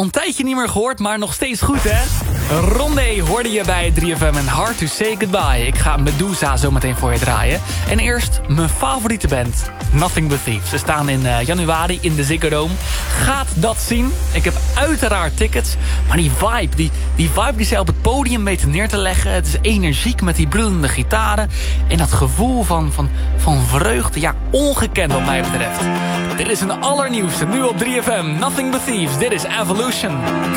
een tijdje niet meer gehoord, maar nog steeds goed, hè? Rondé hoorde je bij 3FM en Hard to Say Goodbye. Ik ga Medusa zo meteen voor je draaien. En eerst mijn favoriete band, Nothing But Thieves. Ze staan in januari in de Ziggo Dome. Gaat dat zien? Ik heb uiteraard tickets. Maar die vibe die zij op het podium weten neer te leggen. Het is energiek met die brullende gitaren. En dat gevoel van vreugde. Ja, ongekend wat mij betreft. Dit is een allernieuwste, nu op 3FM. Nothing But Thieves. Dit is Evolution.